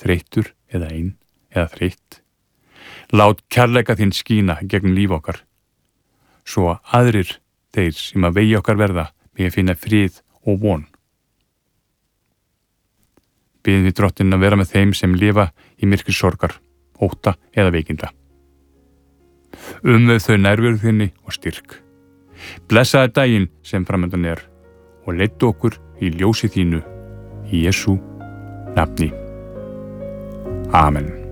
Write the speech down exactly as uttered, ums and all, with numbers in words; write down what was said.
þreyttur eða ein eða þreytt. Lát kærleika þinn skína gegn líf okkar, svo aðrir þeir sem að vegi okkar verða megi finna frið og von. Biðum við Drottinn að vera með þeim sem lifa í myrkri sorgar, ótta eða veikinda. Umveð þau nærveru þinni og styrk. Blessaði daginn sem framundan er og leiddu okkur í ljósi þínu í Jesú nafni. Amen.